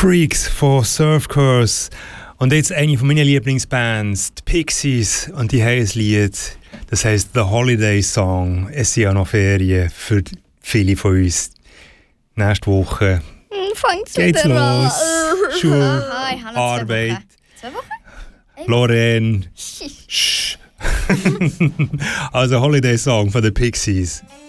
Freaks von Surf Curse. Und jetzt eine von meinen Lieblingsbands, die Pixies. Und die haben ein Lied, das heisst The Holiday Song. Es sind ja noch Ferien für viele von uns. Nächste Woche geht's los. Schule, Arbeit. 2 Wochen? Lorraine. Also Holiday Song von den Pixies.